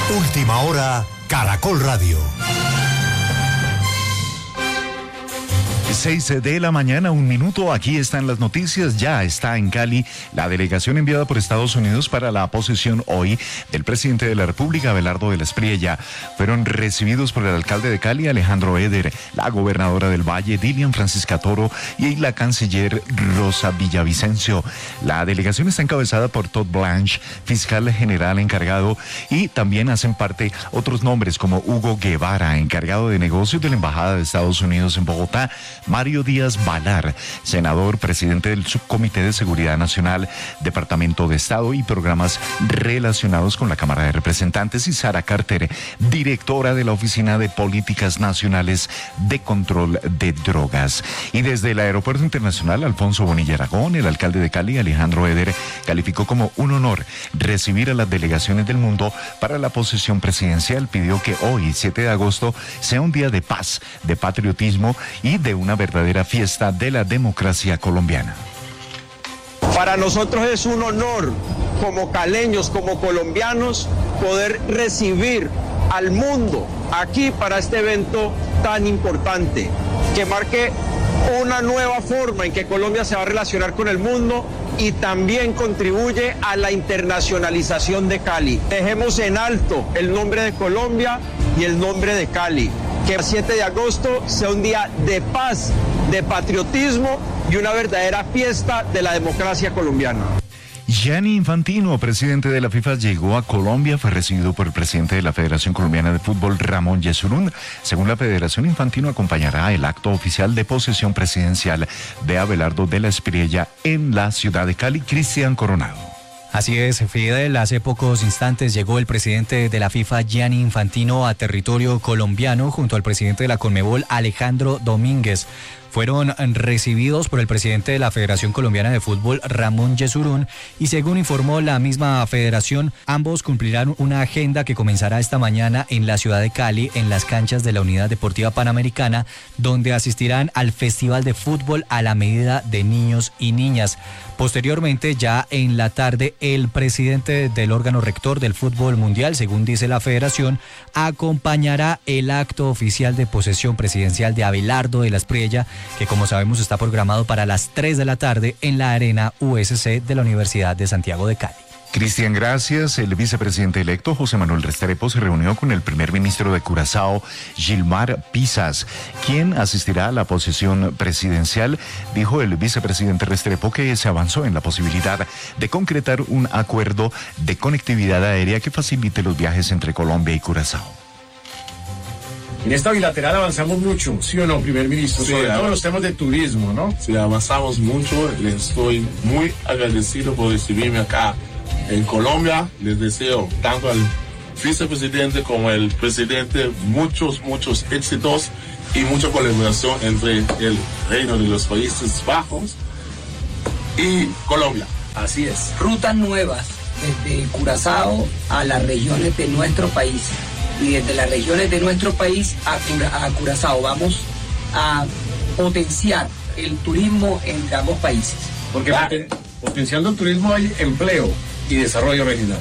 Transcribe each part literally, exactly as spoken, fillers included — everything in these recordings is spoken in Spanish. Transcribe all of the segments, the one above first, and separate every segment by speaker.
Speaker 1: Última hora, Caracol Radio.
Speaker 2: seis de la mañana, un minuto, aquí están las noticias. Ya está en Cali la delegación enviada por Estados Unidos para la posesión hoy del presidente de la República, Abelardo de la Espriella. Fueron recibidos por el alcalde de Cali, Alejandro Eder, la gobernadora del Valle, Dilian Francisca Toro, y la canciller Rosa Villavicencio. La delegación está encabezada por Todd Blanche, fiscal general encargado, y también hacen parte otros nombres como Hugo Guevara, encargado de negocios de la Embajada de Estados Unidos en Bogotá, Mario Díaz Balar, senador, presidente del Subcomité de Seguridad Nacional, Departamento de Estado y Programas relacionados con la Cámara de Representantes, y Sara Carter, directora de la Oficina de Políticas Nacionales de Control de Drogas. Y desde el Aeropuerto Internacional Alfonso Bonilla Aragón, el alcalde de Cali, Alejandro Eder, calificó como un honor recibir a las delegaciones del mundo para la posesión presidencial. Pidió que hoy, siete de agosto, sea un día de paz, de patriotismo y de una verdadera fiesta de la democracia colombiana.
Speaker 3: Para nosotros es un honor, como caleños, como colombianos, poder recibir al mundo aquí para este evento tan importante, que marque una nueva forma en que Colombia se va a relacionar con el mundo y también contribuye a la internacionalización de Cali. Dejemos en alto el nombre de Colombia y el nombre de Cali. Que el siete de agosto sea un día de paz, de patriotismo y una verdadera fiesta de la democracia colombiana.
Speaker 2: Gianni Infantino, presidente de la FIFA, llegó a Colombia. Fue recibido por el presidente de la Federación Colombiana de Fútbol, Ramón Yesurún. Según la Federación, Infantino acompañará el acto oficial de posesión presidencial de Abelardo de la Espriella en la ciudad de Cali. Cristian Coronado.
Speaker 4: Así es, Fidel, hace pocos instantes llegó el presidente de la FIFA, Gianni Infantino, a territorio colombiano junto al presidente de la Conmebol, Alejandro Domínguez. Fueron recibidos por el presidente de la Federación Colombiana de Fútbol, Ramón Yesurún, y según informó la misma federación, ambos cumplirán una agenda que comenzará esta mañana en la ciudad de Cali, en las canchas de la Unidad Deportiva Panamericana, donde asistirán al Festival de Fútbol a la medida de niños y niñas. Posteriormente, ya en la tarde, el presidente del órgano rector del fútbol mundial, según dice la federación, acompañará el acto oficial de posesión presidencial de Abelardo de la Espriella, que como sabemos está programado para las tres de la tarde en la Arena U S C de la Universidad de Santiago de Cali.
Speaker 2: Cristian, gracias. El vicepresidente electo, José Manuel Restrepo, se reunió con el primer ministro de Curazao, Gilmar Pisas, quien asistirá a la posesión presidencial. Dijo el vicepresidente Restrepo que se avanzó en la posibilidad de concretar un acuerdo de conectividad aérea que facilite los viajes entre Colombia y Curazao.
Speaker 5: En esta bilateral avanzamos mucho, ¿sí o no, primer ministro? Sí, sobre todo los temas de turismo, ¿no?
Speaker 6: Sí, avanzamos mucho. Les estoy muy agradecido por recibirme acá en Colombia. Les deseo tanto al vicepresidente como al presidente muchos, muchos éxitos y mucha colaboración entre el Reino de los Países Bajos y Colombia.
Speaker 5: Así es.
Speaker 7: Rutas nuevas desde Curazao a las regiones de nuestro país. Y desde las regiones de nuestro país a, Cura, a Curazao vamos a potenciar el turismo entre ambos países.
Speaker 5: Porque poten, potenciando el turismo hay empleo y desarrollo regional.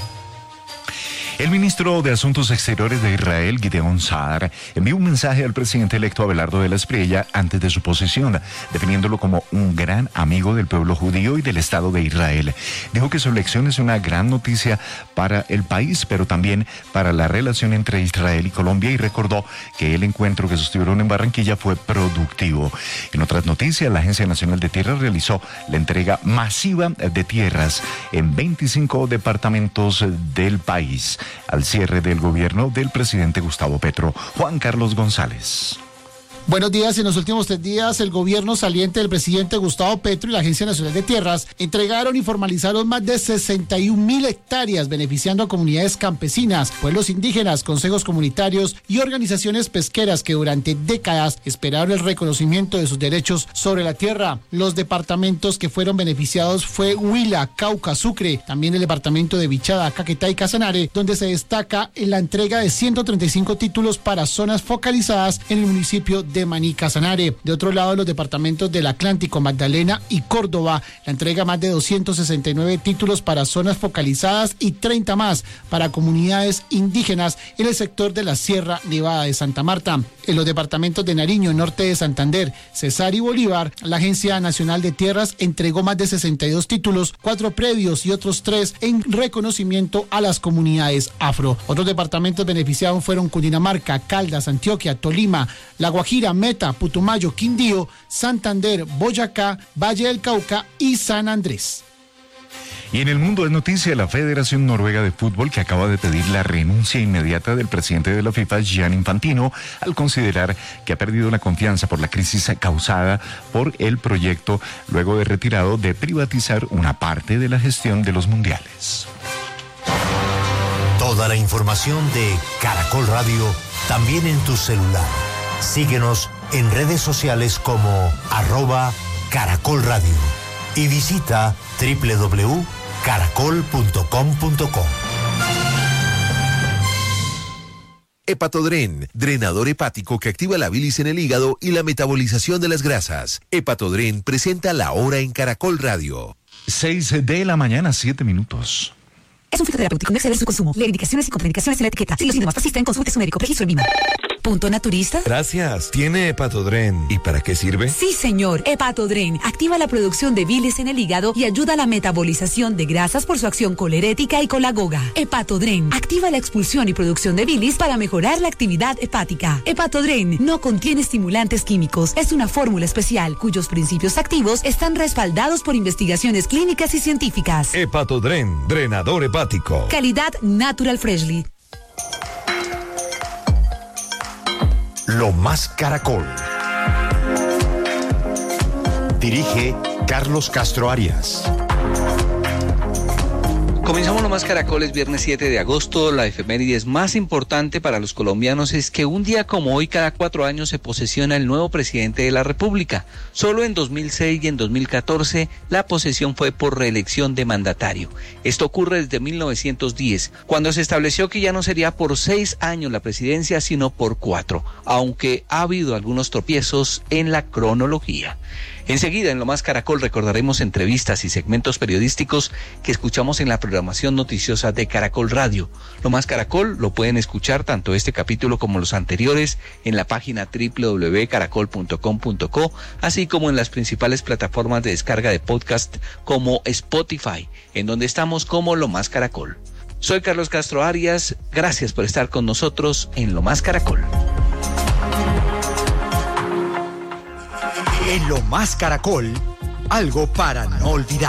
Speaker 2: El ministro de Asuntos Exteriores de Israel, Gideon Saar, envió un mensaje al presidente electo Abelardo de la Espriella antes de su posesión, definiéndolo como un gran amigo del pueblo judío y del Estado de Israel. Dijo que su elección es una gran noticia para el país, pero también para la relación entre Israel y Colombia, y recordó que el encuentro que sostuvieron en Barranquilla fue productivo. En otras noticias, la Agencia Nacional de Tierras realizó la entrega masiva de tierras en veinticinco departamentos del país, al cierre del gobierno del presidente Gustavo Petro. Juan Carlos González.
Speaker 8: Buenos días. En los últimos tres días, el gobierno saliente del presidente Gustavo Petro y la Agencia Nacional de Tierras entregaron y formalizaron más de sesenta y un mil hectáreas, beneficiando a comunidades campesinas, pueblos indígenas, consejos comunitarios y organizaciones pesqueras que durante décadas esperaron el reconocimiento de sus derechos sobre la tierra. Los departamentos que fueron beneficiados fue Huila, Cauca, Sucre, también el departamento de Vichada, Caquetá y Casanare, donde se destaca en la entrega de ciento treinta y cinco títulos para zonas focalizadas en el municipio de de Maní Casanare. De otro lado, los departamentos del Atlántico, Magdalena y Córdoba, la entrega más de doscientos sesenta y nueve títulos para zonas focalizadas y treinta más para comunidades indígenas en el sector de la Sierra Nevada de Santa Marta. En los departamentos de Nariño, Norte de Santander, Cesar y Bolívar, la Agencia Nacional de Tierras entregó más de sesenta y dos títulos, cuatro predios y otros tres en reconocimiento a las comunidades afro. Otros departamentos beneficiados fueron Cundinamarca, Caldas, Antioquia, Tolima, La Guajira, Meta, Putumayo, Quindío, Santander, Boyacá, Valle del Cauca y San Andrés.
Speaker 2: Y en el mundo es noticia la Federación Noruega de Fútbol, que acaba de pedir la renuncia inmediata del presidente de la FIFA, Gianni Infantino, al considerar que ha perdido la confianza por la crisis causada por el proyecto, luego de retirado, de privatizar una parte de la gestión de los mundiales.
Speaker 1: Toda la información de Caracol Radio también en tu celular. Síguenos en redes sociales como arroba Caracol Radio y visita doble u doble u doble u punto caracol punto com punto co.
Speaker 9: Hepatodren, drenador hepático que activa la bilis en el hígado y la metabolización de las grasas. Hepatodren presenta La Hora en Caracol Radio.
Speaker 2: seis de la mañana, siete minutos.
Speaker 10: Es un fitoterapéutico, no exceder su consumo. Leer indicaciones y contraindicaciones en la etiqueta. Si los síntomas persisten, consulte su médico. Registro en Vima. ¿Punto naturista?
Speaker 9: Gracias. ¿Tiene Hepatodren? ¿Y para qué sirve?
Speaker 10: Sí, señor. Hepatodren activa la producción de bilis en el hígado y ayuda a la metabolización de grasas por su acción colerética y colagoga. Hepatodren activa la expulsión y producción de bilis para mejorar la actividad hepática. Hepatodren no contiene estimulantes químicos. Es una fórmula especial cuyos principios activos están respaldados por investigaciones clínicas y científicas.
Speaker 9: Hepatodren, drenador hepático.
Speaker 10: Calidad Natural Freshly.
Speaker 1: Lo Más Caracol. Dirige Carlos Castro Arias.
Speaker 11: Comenzamos Lo Más Caracol, es viernes siete de agosto. La efemérides más importante para los colombianos es que un día como hoy, cada cuatro años, se posesiona el nuevo presidente de la República. Solo en dos mil seis y en dos mil catorce la posesión fue por reelección de mandatario. Esto ocurre desde mil novecientos diez, cuando se estableció que ya no sería por seis años la presidencia, sino por cuatro, aunque ha habido algunos tropiezos en la cronología. Enseguida, en Lo Más Caracol, recordaremos entrevistas y segmentos periodísticos que escuchamos en la programación noticiosa de Caracol Radio. Lo Más Caracol lo pueden escuchar, tanto este capítulo como los anteriores, en la página doble u doble u doble u punto caracol punto com punto co, así como en las principales plataformas de descarga de podcast como Spotify, en donde estamos como Lo Más Caracol. Soy Carlos Castro Arias, gracias por estar con nosotros en Lo Más Caracol.
Speaker 1: En Lo Más Caracol, algo para no olvidar.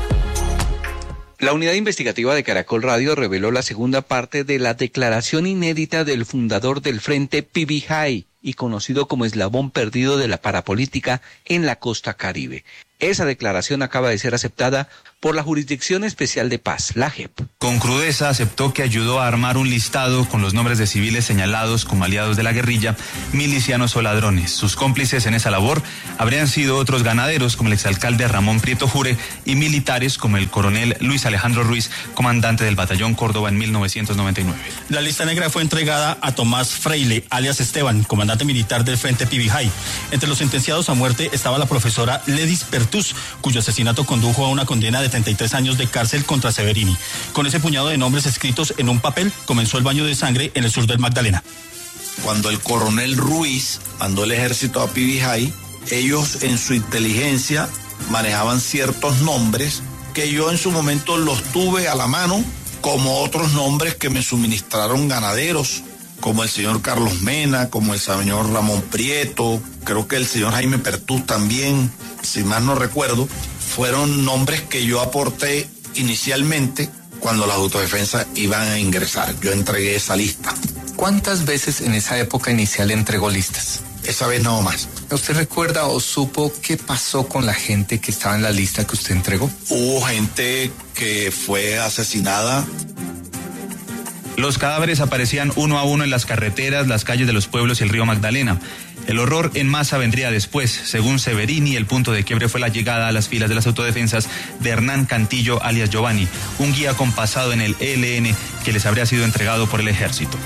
Speaker 11: La unidad investigativa de Caracol Radio reveló la segunda parte de la declaración inédita del fundador del Frente P B J y conocido como eslabón perdido de la parapolítica en la costa caribe. Esa declaración acaba de ser aceptada por la Jurisdicción Especial de Paz, la J E P.
Speaker 12: Con crudeza aceptó que ayudó a armar un listado con los nombres de civiles señalados como aliados de la guerrilla, milicianos o ladrones. Sus cómplices en esa labor habrían sido otros ganaderos como el exalcalde Ramón Prieto Jure y militares como el coronel Luis Alejandro Ruiz, comandante del Batallón Córdoba en mil novecientos noventa y nueve.
Speaker 13: La lista negra fue entregada a Tomás Freile, alias Esteban, comandante militar del Frente P B J. Entre los sentenciados a muerte estaba la profesora Ledis Pertus, cuyo asesinato condujo a una condena de treinta y tres años de cárcel contra Severini. Con ese puñado de nombres escritos en un papel, comenzó el baño de sangre en el sur del Magdalena.
Speaker 14: Cuando el coronel Ruiz mandó el ejército a P B J, ellos en su inteligencia manejaban ciertos nombres que yo en su momento los tuve a la mano, como otros nombres que me suministraron ganaderos, como el señor Carlos Mena, como el señor Ramón Prieto, creo que el señor Jaime Pertús también, si más no recuerdo. Fueron nombres que yo aporté inicialmente cuando las autodefensas iban a ingresar. Yo entregué esa lista.
Speaker 15: ¿Cuántas veces en esa época inicial entregó listas?
Speaker 14: Esa vez no más.
Speaker 15: ¿Usted recuerda o supo qué pasó con la gente que estaba en la lista que usted entregó?
Speaker 14: Hubo gente que fue asesinada.
Speaker 12: Los cadáveres aparecían uno a uno en las carreteras, las calles de los pueblos y el río Magdalena. El horror en masa vendría después. Según Severini, el punto de quiebre fue la llegada a las filas de las autodefensas de Hernán Cantillo, alias Giovanni, un guía con pasado en el E L N que les habría sido entregado por el ejército.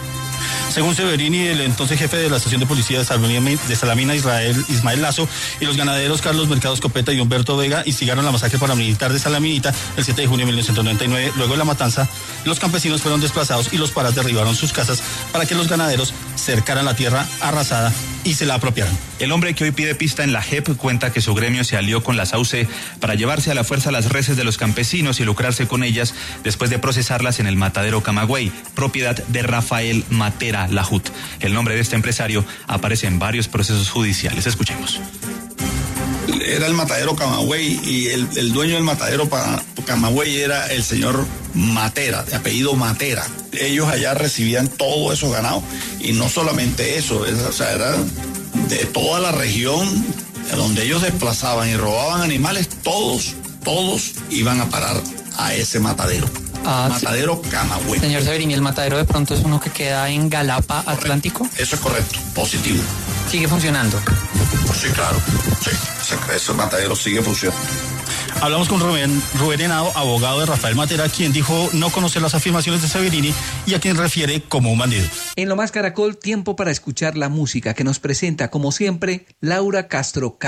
Speaker 13: Según Severini, el entonces jefe de la estación de policía de Salamina, de Salamina Israel, Ismael Lazo, y los ganaderos Carlos Mercado Escopeta y Humberto Vega instigaron la masacre paramilitar de Salaminita el siete de junio de mil novecientos noventa y nueve. Luego de la matanza, los campesinos fueron desplazados y los paras derribaron sus casas para que los ganaderos cercaran la tierra arrasada y se la apropiaran.
Speaker 12: El hombre que hoy pide pista en la J E P cuenta que su gremio se alió con la SAUCE para llevarse a la fuerza las reses de los campesinos y lucrarse con ellas después de procesarlas en el matadero Camagüey, propiedad de Rafael Matera Lajut. El nombre de este empresario aparece en varios procesos judiciales. Escuchemos.
Speaker 14: Era el matadero Camagüey y el, el dueño del matadero Camagüey era el señor Matera, de apellido Matera. Ellos allá recibían todo eso ganado y no solamente eso, es, o sea, era de toda la región donde ellos desplazaban y robaban animales, todos, todos iban a parar a ese matadero.
Speaker 16: Ah,
Speaker 14: matadero sí. Camagüey.
Speaker 16: Señor Severini, ¿el matadero de pronto es uno que queda en Galapa, correcto. Atlántico?
Speaker 14: Eso es correcto, positivo.
Speaker 16: ¿Sigue funcionando?
Speaker 14: Sí, claro, sí, ese, ese matadero sigue funcionando.
Speaker 13: Hablamos con Rubén, Rubén Henao, abogado de Rafael Matera, quien dijo no conocer las afirmaciones de Severini y a quien refiere como un bandido.
Speaker 11: En Lo Más Caracol, tiempo para escuchar la música que nos presenta, como siempre, Laura Castro.